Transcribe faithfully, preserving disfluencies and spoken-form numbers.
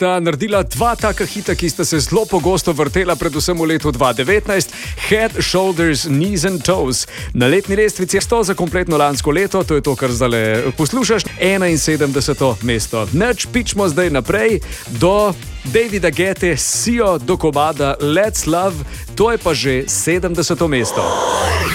sta naredila dva taka hita, ki sta se zelo pogosto vrtela, predvsem v letu dva tisoč devetnajst. Head, Shoulders, Knees and Toes. Na letni lestvici je sto za kompletno lansko leto, to je to, kar zdaj poslušaš, enainsedemdeseto mesto. Nič, pičmo zdaj naprej do Davida Guette, Sio do komada Let's Love, to je pa že sedemdeseto mesto.